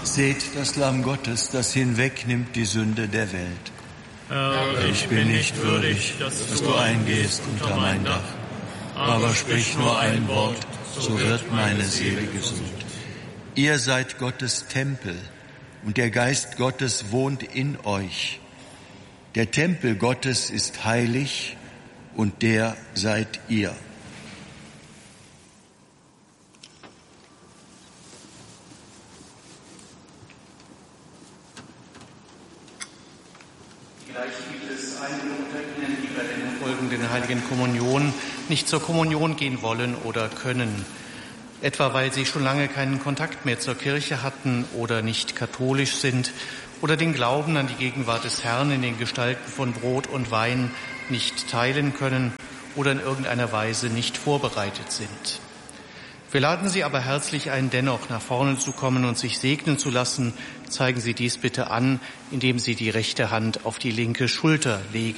Seht das Lamm Gottes, das hinwegnimmt die Sünde der Welt. Herr, ich bin nicht würdig, dass du eingehst unter mein Dach. Aber sprich nur ein Wort, so wird meine Seele gesund. Ihr seid Gottes Tempel und der Geist Gottes wohnt in euch. Der Tempel Gottes ist heilig und der seid ihr. Vielleicht gibt es einige unter Ihnen, die bei den folgenden Heiligen Kommunion nicht zur Kommunion gehen wollen oder können. Etwa weil sie schon lange keinen Kontakt mehr zur Kirche hatten oder nicht katholisch sind oder den Glauben an die Gegenwart des Herrn in den Gestalten von Brot und Wein nicht teilen können oder in irgendeiner Weise nicht vorbereitet sind. Wir laden Sie aber herzlich ein, dennoch nach vorne zu kommen und sich segnen zu lassen. Zeigen Sie dies bitte an, indem Sie die rechte Hand auf die linke Schulter legen.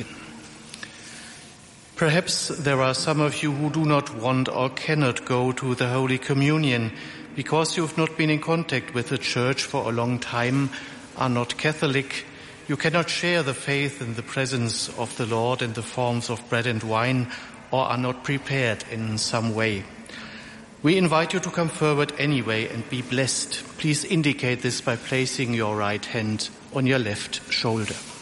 Perhaps there are some of you who do not want or cannot go to the Holy Communion because you have not been in contact with the Church for a long time, are not Catholic, you cannot share the faith in the presence of the Lord in the forms of bread and wine, or are not prepared in some way. We invite you to come forward anyway and be blessed. Please indicate this by placing your right hand on your left shoulder.